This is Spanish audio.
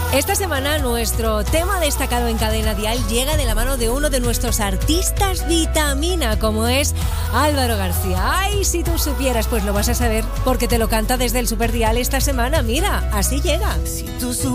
Esta semana nuestro tema destacado en Cadena Dial llega de la mano de uno de nuestros artistas vitamina, como es Álvaro García. Ay, si tú supieras, pues lo vas a saber porque te lo canta desde el Super Dial esta semana. Mira, así llega. Si tú